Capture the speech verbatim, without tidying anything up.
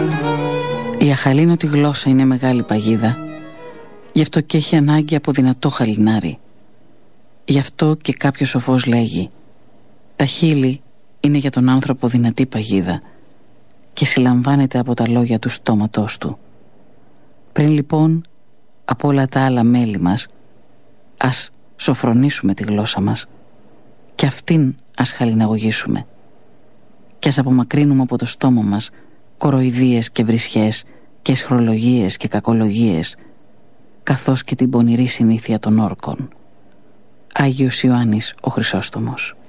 Η αχαλήνωτη γλώσσα είναι μεγάλη παγίδα, γι' αυτό και έχει ανάγκη από δυνατό χαλινάρι. Γι' αυτό και κάποιος σοφός λέγει: τα χείλη είναι για τον άνθρωπο δυνατή παγίδα και συλλαμβάνεται από τα λόγια του στόματός του. Πριν λοιπόν από όλα τα άλλα μέλη μας, ας σοφρονήσουμε τη γλώσσα μας και αυτήν ας χαλιναγωγήσουμε και ας απομακρύνουμε από το στόμα μας κοροϊδίες και βρισχές και εσχρολογίες και κακολογίες, καθώς και την πονηρή συνήθεια των όρκων. Άγιος Ιωάννης ο Χρυσόστομος.